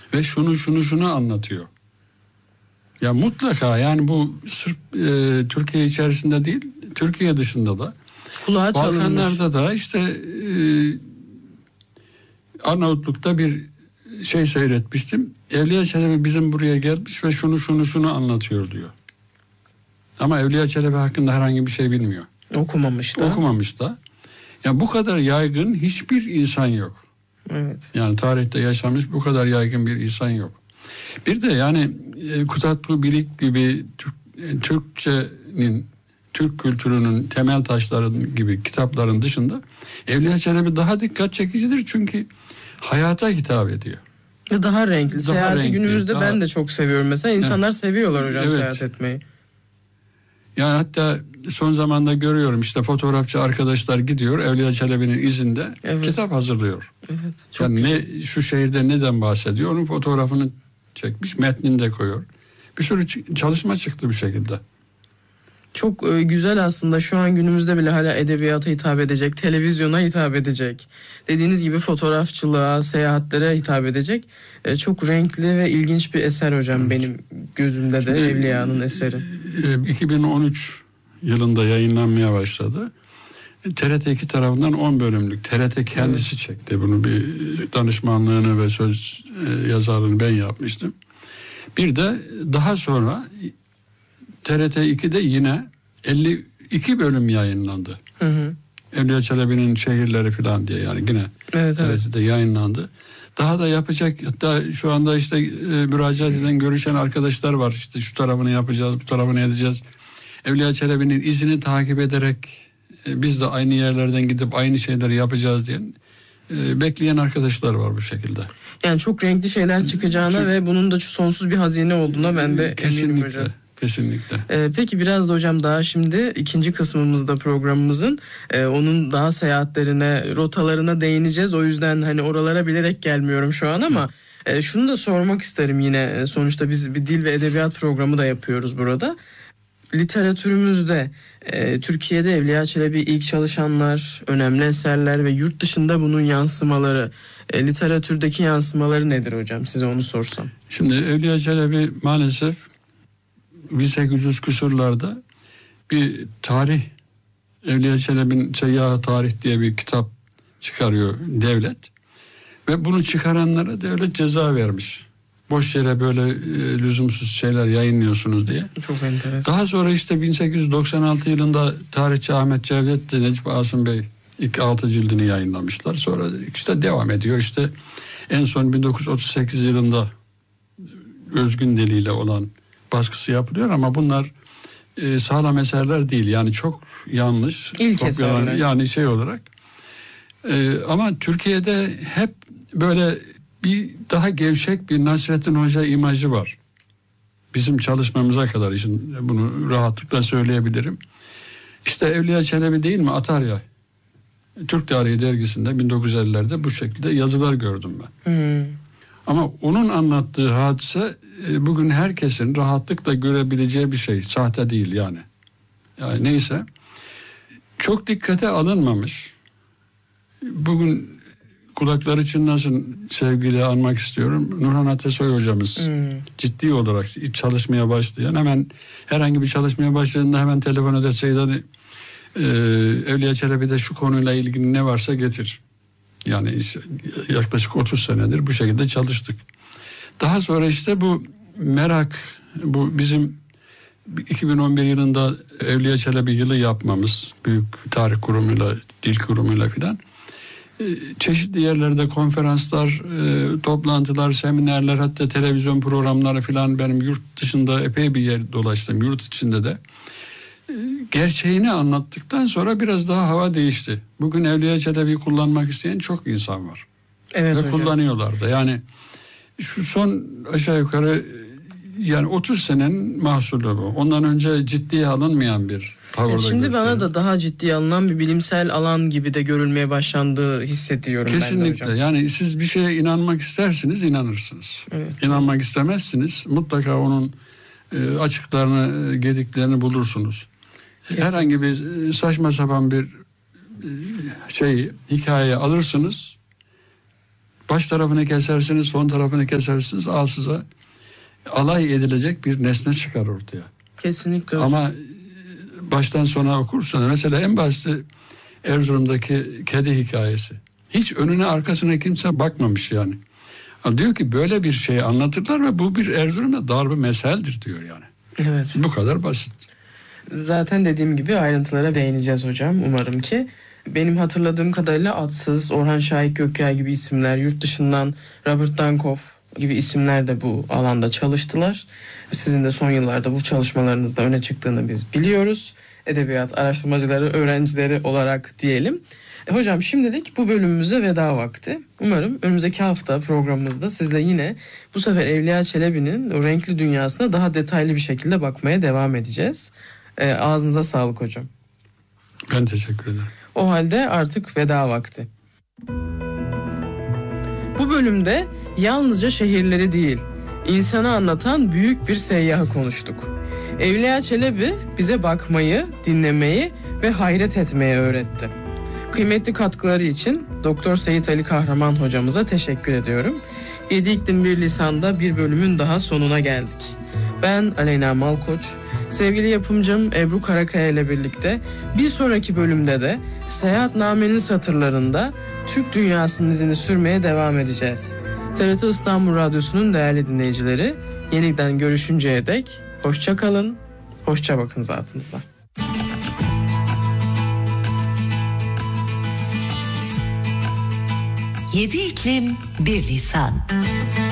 ve şunu anlatıyor. Ya mutlaka, yani bu sırf Türkiye içerisinde değil, Türkiye dışında da, kulağa çalınmış. Balkanlarda da işte Arnavutluk'ta bir şey seyretmiştim. Evliya Çelebi bizim buraya gelmiş ve şunu anlatıyor diyor. Ama Evliya Çelebi hakkında herhangi bir şey bilmiyor. Okumamış da. Yani bu kadar yaygın hiçbir insan yok. Evet. Yani tarihte yaşamış bu kadar yaygın bir insan yok. Bir de yani Kutatlı Bilik gibi Türkçenin, Türk kültürünün temel taşları gibi kitapların dışında Evliya Çelebi daha dikkat çekicidir, çünkü hayata hitap ediyor. Daha renkli. Seyahati günümüzde ben de çok seviyorum mesela. İnsanlar seviyorlar hocam seyahat etmeyi. Yani hatta son zamanda görüyorum işte fotoğrafçı arkadaşlar gidiyor Evliya Çelebi'nin izinde kitap hazırlıyor. Evet. Yani şu şehirde neden bahsediyor, onun fotoğrafını çekmiş, metnini de koyuyor. Bir sürü çalışma çıktı bu şekilde. Çok güzel aslında, şu an günümüzde bile hala edebiyata hitap edecek, televizyona hitap edecek, dediğiniz gibi fotoğrafçılığa, seyahatlere hitap edecek çok renkli ve ilginç bir eser hocam. Evet. Benim gözümde de Evliya'nın eseri. 2013 yılında yayınlanmaya başladı. TRT2 tarafından 10 bölümlük. TRT kendisi çekti bunu, bir danışmanlığını ve söz yazarlığını ben yapmıştım. Bir de daha sonra TRT2'de yine 52 bölüm yayınlandı. Evliya Çelebi'nin şehirleri falan diye, yani yine TRT'de yayınlandı. Daha da yapacak, hatta şu anda işte müracaat eden, görüşen arkadaşlar var. İşte şu tarafını yapacağız, bu tarafını edeceğiz. Evliya Çelebi'nin izini takip ederek biz de aynı yerlerden gidip aynı şeyleri yapacağız diye bekleyen arkadaşlar var bu şekilde. Yani çok renkli şeyler çıkacağına ve bunun da sonsuz bir hazine olduğuna ben de eminim hocam. Kesinlikle. Peki biraz da hocam daha şimdi ikinci kısmımızda programımızın onun daha seyahatlerine, rotalarına değineceğiz. O yüzden hani oralara bilerek gelmiyorum şu an ama şunu da sormak isterim yine. Sonuçta biz bir dil ve edebiyat programı da yapıyoruz burada. Literatürümüzde Türkiye'de Evliya Çelebi ilk çalışanlar, önemli eserler ve yurt dışında bunun yansımaları, literatürdeki yansımaları nedir hocam? Size onu sorsam. Şimdi Evliya Çelebi maalesef 1800 küsurlarda bir tarih, Evliya Çelebi'nin Seyyah Tarih diye bir kitap çıkarıyor devlet. Ve bunu çıkaranlara devlet ceza vermiş. Boş yere böyle lüzumsuz şeyler yayınlıyorsunuz diye. Çok enteresan. Daha sonra işte 1896 yılında tarihçi Ahmet Cevdet de Necip Asım Bey ilk 6 cildini yayınlamışlar. Sonra işte devam ediyor. İşte en son 1938 yılında özgün diliyle olan baskısı yapılıyor ama bunlar sağlam eserler değil. Yani çok yanlış. İlk eserler. Yani şey olarak. Ama Türkiye'de hep böyle bir daha gevşek bir Nasrettin Hoca imajı var. Bizim çalışmamıza kadar için bunu rahatlıkla söyleyebilirim. İşte Evliya Çelebi değil mi atar ya. Türk Tarihi dergisinde 1950'lerde bu şekilde yazılar gördüm ben. Ama onun anlattığı hadise bugün herkesin rahatlıkla görebileceği bir şey. Sahte değil yani. Yani neyse. Çok dikkate alınmamış. Bugün kulakları çınlasın sevgili anmak istiyorum. Nurhan Atesoy hocamız ciddi olarak çalışmaya başlayan, hemen herhangi bir çalışmaya başladığında hemen telefon ederseydi hani, Evliya Çelebi'de şu konuyla ilgili ne varsa getir. Yani yaklaşık 30 senedir bu şekilde çalıştık. Daha sonra işte bu merak, bu bizim 2011 yılında Evliya Çelebi yılı yapmamız, büyük tarih kurumuyla, dil kurumuyla filan. Çeşitli yerlerde konferanslar, toplantılar, seminerler, hatta televizyon programları filan, benim yurt dışında epey bir yer dolaştım. Yurt içinde de. Gerçeğini anlattıktan sonra biraz daha hava değişti. Bugün Evliya Çelebi'yi kullanmak isteyen çok insan var. Evet ve hocam. Kullanıyorlar da. Yani şu son aşağı yukarı yani 30 senenin mahsulü bu. Ondan önce ciddiye alınmayan bir tavırda. Şimdi bana da daha ciddiye alınan bir bilimsel alan gibi de görülmeye başlandığı hissediyorum. Kesinlikle. Ben de hocam. Yani siz bir şeye inanmak istersiniz, inanırsınız. Evet. İnanmak istemezsiniz, mutlaka onun açıklarını, gediklerini bulursunuz. Kesinlikle. Herhangi bir saçma sapan bir hikaye alırsınız. Baş tarafını kesersiniz, son tarafını kesersiniz, size alay edilecek bir nesne çıkar ortaya. Kesinlikle hocam. Ama baştan sona okursanız, mesela en basiti Erzurum'daki kedi hikayesi. Hiç önüne arkasına kimse bakmamış yani. Diyor ki böyle bir şey anlatırlar ve bu bir Erzurum'a darbe meseldir diyor yani. Evet. Bu kadar basit. Zaten dediğim gibi ayrıntılara değineceğiz hocam, umarım ki. Benim hatırladığım kadarıyla Atsız, Orhan Şahik Gökyay gibi isimler, yurt dışından Robert Dankoff gibi isimler de bu alanda çalıştılar. Sizin de son yıllarda bu çalışmalarınızda öne çıktığını biz biliyoruz. Edebiyat araştırmacıları, öğrencileri olarak diyelim. Hocam şimdilik bu bölümümüze veda vakti. Umarım önümüzdeki hafta programımızda sizle yine bu sefer Evliya Çelebi'nin o renkli dünyasına daha detaylı bir şekilde bakmaya devam edeceğiz. Ağzınıza sağlık hocam. Ben teşekkür ederim. O halde artık veda vakti. Bu bölümde yalnızca şehirleri değil, insanı anlatan büyük bir seyyahı konuştuk. Evliya Çelebi bize bakmayı, dinlemeyi ve hayret etmeyi öğretti. Kıymetli katkıları için Doktor Seyit Ali Kahraman hocamıza teşekkür ediyorum. 7 İklim Bir Lisan'da bir bölümün daha sonuna geldik. Ben Aleyna Malkoç, sevgili yapımcım Ebru Karakaya ile birlikte bir sonraki bölümde de Seyahatname'nin satırlarında Türk dünyasının izini sürmeye devam edeceğiz. TRT İstanbul Radyosu'nun değerli dinleyicileri, yeniden görüşünceye dek hoşça kalın, hoşça bakın zatınıza. 7 iklim bir lisan.